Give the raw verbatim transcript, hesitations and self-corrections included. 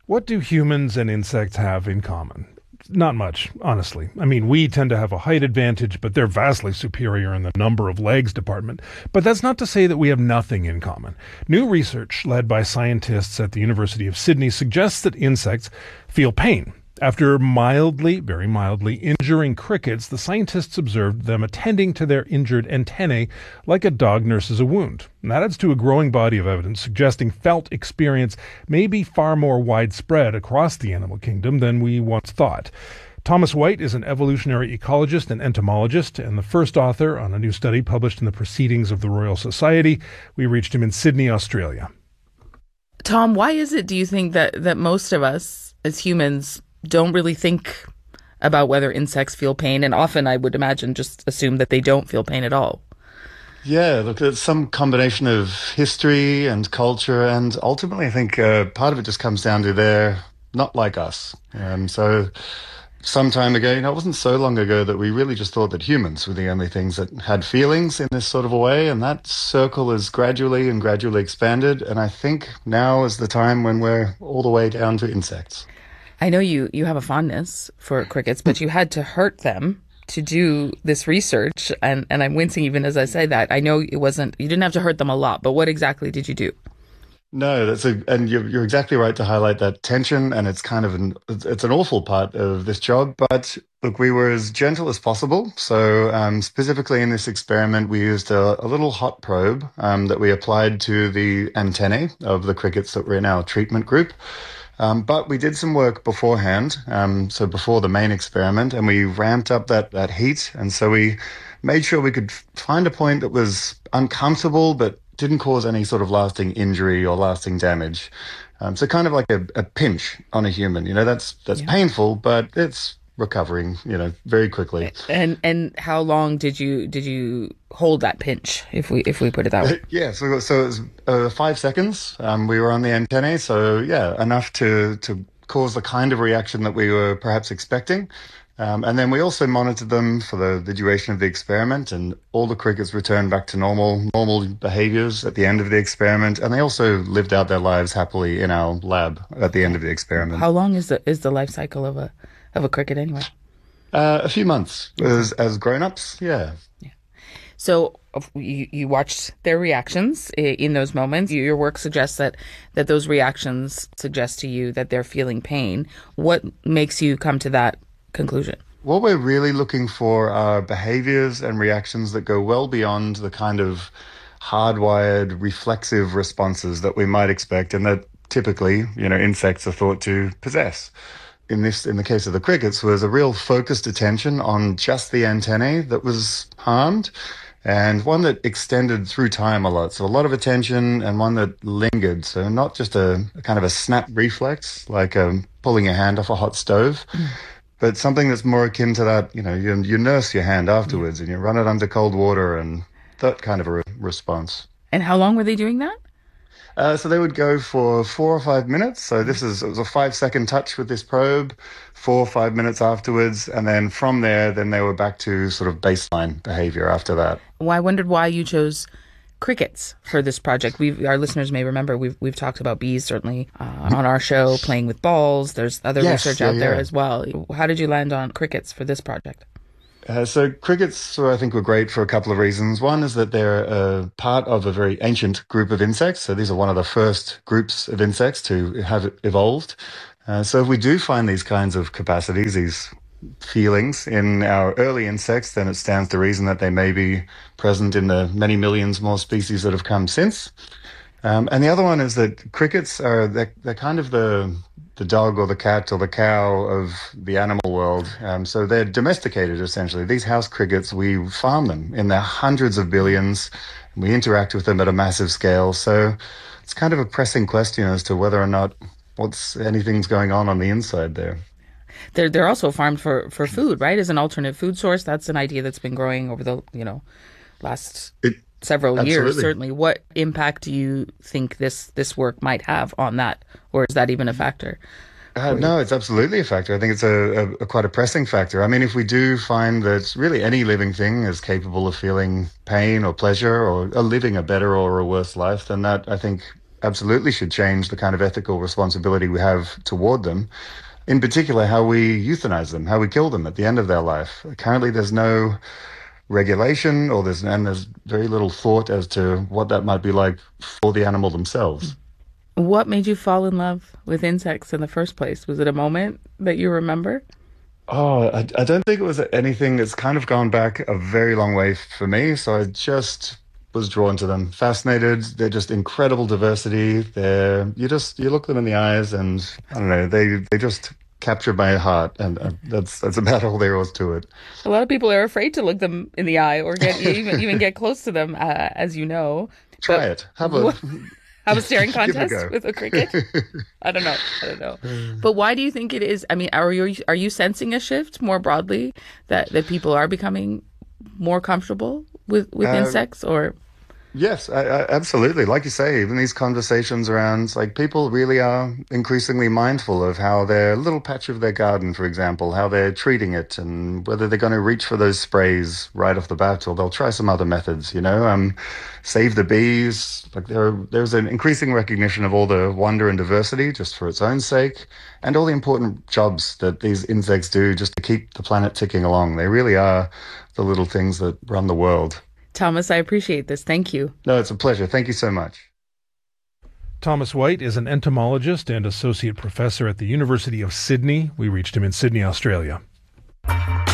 What do humans and insects have in common? Not much, honestly. I mean, we tend to have a height advantage, but they're vastly superior in the number of legs department. But that's not to say that we have nothing in common. New research led by scientists at the University of Sydney suggests that insects feel pain. After mildly, very mildly, injuring crickets, the scientists observed them attending to their injured antennae like a dog nurses a wound. And that adds to a growing body of evidence suggesting felt experience may be far more widespread across the animal kingdom than we once thought. Thomas White is an evolutionary ecologist and entomologist and the first author on a new study published in the Proceedings of the Royal Society. We reached him in Sydney, Australia. Tom, why is it, do you think, that, that most of us as humans don't really think about whether insects feel pain, and often I would imagine just assume that they don't feel pain at all? Yeah, look, it's some combination of history and culture, and ultimately I think uh, part of it just comes down to they're not like us. Um, so some time ago, you know, it wasn't so long ago that we really just thought that humans were the only things that had feelings in this sort of a way, and that circle has gradually and gradually expanded, and I think now is the time when we're all the way down to insects. I know you, you have a fondness for crickets, but you had to hurt them to do this research. And, and I'm wincing even as I say that. I know it wasn't, you didn't have to hurt them a lot, but what exactly did you do? No, that's a, and you're, you're exactly right to highlight that tension. And it's kind of an, it's an awful part of this job. But look, we were as gentle as possible. So um, specifically in this experiment, we used a, a little hot probe um, that we applied to the antennae of the crickets that were in our treatment group. Um, but we did some work beforehand, um, so before the main experiment, and we ramped up that, that heat. And so we made sure we could find a point that was uncomfortable but didn't cause any sort of lasting injury or lasting damage. Um, so kind of like a, a pinch on a human. You know, that's that's yeah. painful, but it's recovering, you know, very quickly. And and how long did you did you hold that pinch, if we if we put it that way? Yeah, so so it was uh, five seconds. Um, we were on the antennae, so yeah, enough to to cause the kind of reaction that we were perhaps expecting. Um, and then we also monitored them for the, the duration of the experiment, and all the crickets returned back to normal normal behaviors at the end of the experiment, and they also lived out their lives happily in our lab at the end of the experiment. How long is the is the life cycle of a of a cricket anyway? Uh, a few months as as grown-ups, yeah. Yeah. So you, you watched their reactions in those moments. Your work suggests that, that those reactions suggest to you that they're feeling pain. What makes you come to that conclusion? What we're really looking for are behaviors and reactions that go well beyond the kind of hardwired reflexive responses that we might expect and that typically, you know, insects are thought to possess. In this, in the case of the crickets, was a real focused attention on just the antennae that was harmed, and one that extended through time a lot. So a lot of attention, and one that lingered. So not just a, a kind of a snap reflex, like um, pulling your hand off a hot stove, mm. but something that's more akin to that. You know, you, you nurse your hand afterwards, mm. and you run it under cold water, and that kind of a re- response. And how long were they doing that? Uh, so they would go for four or five minutes. So this is it was a five second touch with this probe, four or five minutes afterwards. And then from there, then they were back to sort of baseline behavior after that. Well, I wondered why you chose crickets for this project. We, our listeners may remember, we've we've talked about bees, certainly, uh, on our show, playing with balls. There's other yes, research yeah, out there yeah. as well. How did you land on crickets for this project? Uh, so crickets, I think, were great for a couple of reasons. One is that they're a part of a very ancient group of insects. So these are one of the first groups of insects to have evolved. Uh, so if we do find these kinds of capacities, these feelings in our early insects, then it stands to reason that they may be present in the many millions more species that have come since. Um, and the other one is that crickets are, they're, they're kind of the the dog or the cat or the cow of the animal world. Um, so they're domesticated, essentially. These house crickets, we farm them in their hundreds of billions. And we interact with them at a massive scale. So it's kind of a pressing question as to whether or not what's anything's going on on the inside there. They're they're also farmed for, for food, right? As an alternate food source. That's an idea that's been growing over the, you know, last it, several absolutely. years, certainly. What impact do you think this, this work might have on that? Or is that even a factor? Uh, no, it's absolutely a factor. I think it's a, a, a quite a pressing factor. I mean, if we do find that really any living thing is capable of feeling pain or pleasure or, or living a better or a worse life, then that, I think, absolutely should change the kind of ethical responsibility we have toward them. In particular, how we euthanize them, how we kill them at the end of their life. Currently, there's no regulation, or there's and there's very little thought as to what that might be like for the animal themselves. What made you fall in love with insects in the first place? Was it a moment that you remember? Oh, I, I don't think it was anything. It's kind of gone back a very long way for me. So I just was drawn to them, fascinated. They're just incredible diversity. They're you just you look them in the eyes, and I don't know. They they just captured my heart, and uh, that's that's about all there was to it. A lot of people are afraid to look them in the eye or get even even get close to them, uh, as you know. Try but, it. Have a. Have a staring contest a with a cricket? I don't know. I don't know. But why do you think it is? I mean, are you are you sensing a shift more broadly that, that people are becoming more comfortable with, with uh, insects, or? Yes, I, I, absolutely. Like you say, even these conversations around, like, people really are increasingly mindful of how their little patch of their garden, for example, how they're treating it, and whether they're going to reach for those sprays right off the bat, or they'll try some other methods, you know, um, save the bees. Like there, there's an increasing recognition of all the wonder and diversity just for its own sake, and all the important jobs that these insects do just to keep the planet ticking along. They really are the little things that run the world. Thomas, I appreciate this. Thank you. No, it's a pleasure. Thank you so much. Thomas White is an entomologist and associate professor at the University of Sydney. We reached him in Sydney, Australia.